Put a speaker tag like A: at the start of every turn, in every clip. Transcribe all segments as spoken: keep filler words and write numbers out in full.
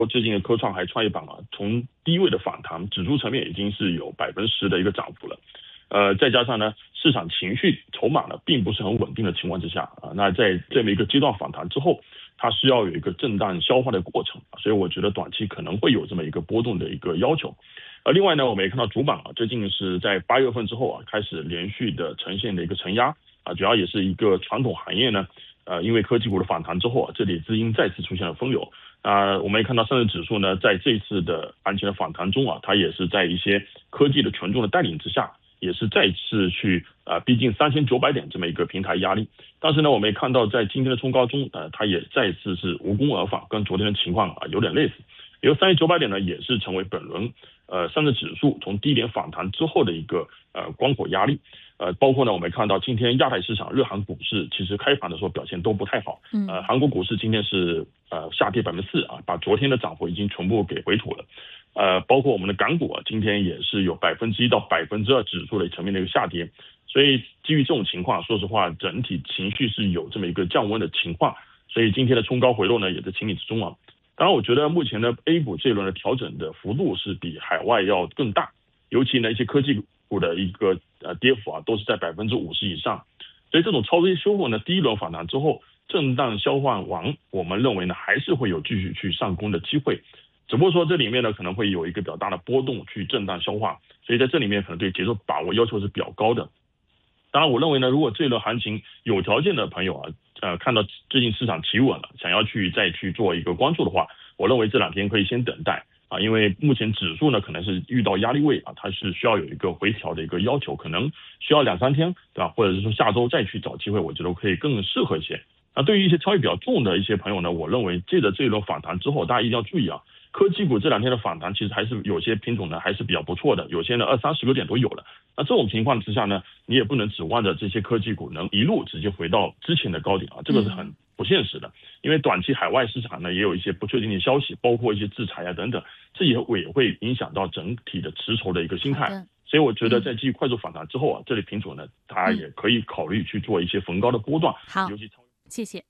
A: 最近的科创还创业板啊，从低位的反弹，指数层面已经是有百分之十的一个涨幅了。呃，再加上呢，市场情绪筹码呢并不是很稳定的情况之下啊，那在这么一个阶段反弹之后，它需要有一个震荡消化的过程，所以我觉得短期可能会有这么一个波动的一个要求。呃，另外呢，我们也看到主板啊，最近是在八月份之后啊，开始连续的呈现的一个承压啊，主要也是一个传统行业呢，呃，因为科技股的反弹之后啊，这里资金再次出现了分流。啊、呃，我们也看到上证指数呢，在这次的行情的反弹中啊，它也是在一些科技的权重的带领之下，也是再次去啊、呃、逼近三千九百点这么一个平台压力。但是呢，我们也看到在今天的冲高中，呃，它也再次是无功而返，跟昨天的情况啊有点类似。也就三千九百点呢，也是成为本轮呃上证指数从低点反弹之后的一个呃关口压力。呃，包括呢，我们看到今天亚太市场、日韩股市其实开盘的时候表现都不太好。嗯，呃，韩国股市今天是呃下跌百分之四啊，把昨天的涨幅已经全部给回吐了。呃，包括我们的港股啊，今天也是有百分之一到百分之二指数的层面的一个下跌。所以基于这种情况，说实话，整体情绪是有这么一个降温的情况。所以今天的冲高回落呢，也在情理之中啊。当然，我觉得目前的 A 股这一轮的调整的幅度是比海外要更大，尤其呢一些科技股的一个呃跌幅啊，都是在百分之五十以上。所以这种超跌修复呢，第一轮反弹之后震荡消化完，我们认为呢还是会有继续去上攻的机会，只不过说这里面呢可能会有一个比较大的波动去震荡消化，所以在这里面可能对节奏把握要求是比较高的。当然，我认为呢，如果这一轮行情有条件的朋友啊，呃，看到最近市场企稳了，想要去再去做一个关注的话，我认为这两天可以先等待啊，因为目前指数呢可能是遇到压力位啊，它是需要有一个回调的一个要求，可能需要两三天，对吧？或者是说下周再去找机会，我觉得可以更适合一些。那对于一些交易比较重的一些朋友呢，我认为借着这一轮反弹之后，大家一定要注意啊。科技股这两天的反弹，其实还是有些品种呢还是比较不错的，有些呢二三十个点都有了。那这种情况之下呢，你也不能指望着这些科技股能一路直接回到之前的高点啊，这个是很不现实的。因为短期海外市场呢也有一些不确定的消息，包括一些制裁啊等等，这也会也会影响到整体的持筹的一个心态。所以我觉得在基于快速反弹之后啊，这类品种呢，大家也可以考虑去做一些逢高的波段。
B: 好，
A: 尤其
B: 谢谢。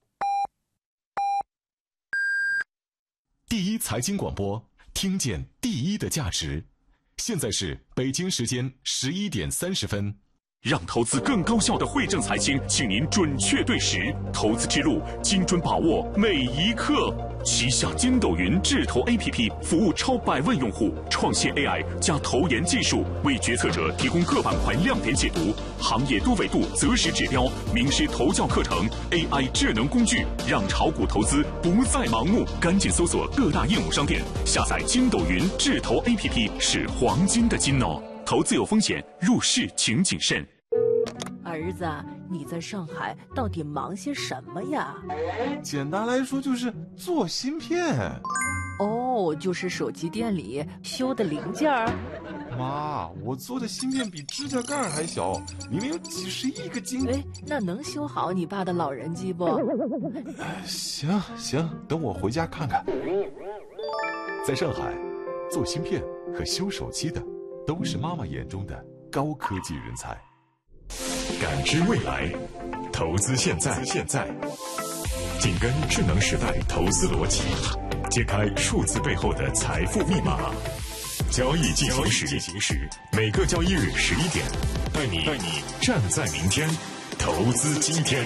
C: 第一财经广播，听见第一的价值。现在是北京时间十一点三十分。
D: 让投资更高效的汇正财经，请您准确对时，投资之路精准把握每一刻。旗下筋斗云智投 A P P 服务超百万用户，创新 A I 加投研技术，为决策者提供各板块亮点解读、行业多维度择时指标、名师投教课程、A I 智能工具，让炒股投资不再盲目。赶紧搜索各大应用商店，下载筋斗云智投 A P P 是黄金的金哦。投资有风险，入市请谨慎。
E: 儿子，你在上海到底忙些什么呀？
F: 简单来说就是做芯片。
E: 哦，就是手机店里修的零件儿。
F: 妈，我做的芯片比指甲盖还小，明明有几十亿个晶。
E: 哎，那能修好你爸的老人机不？
F: 哎，行行，等我回家看看。
C: 在上海，做芯片和修手机的都是妈妈眼中的高科技人才。感知未来，投资现在，现在紧跟智能时代投资逻辑，揭开数字背后的财富密码。交易进行时，进行时，每个交易日十一点，带你带你站在明天，投资今天。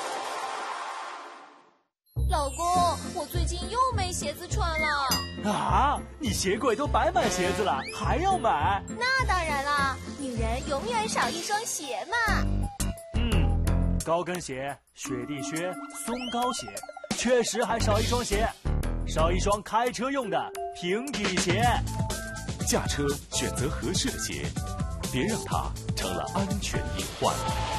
G: 老公，我最近又没鞋子穿了。
H: 啊，你鞋柜都摆满鞋子了，还要买？
G: 那当然啦，女人永远少一双鞋嘛。
H: 嗯，高跟鞋、雪地靴、松糕鞋，确实还少一双鞋，少一双开车用的平底鞋。
C: 驾车选择合适的鞋，别让它成了安全隐患。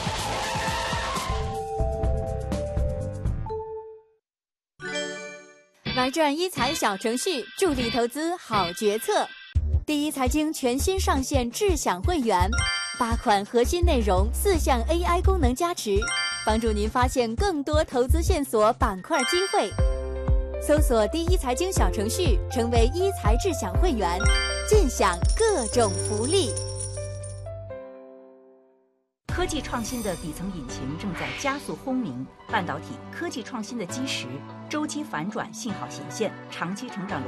B: 玩转一财小程序，助力投资好决策。第一财经全新上线智享会员，八款核心内容，四项 A I 功能加持，帮助您发现更多投资线索、板块机会。搜索第一财经小程序，成为一财智享会员，尽享各种福利。
I: 科技技创新的底层引擎正在加速轰鸣，半导体科技创新的基石周期反转信号显现，长期成长。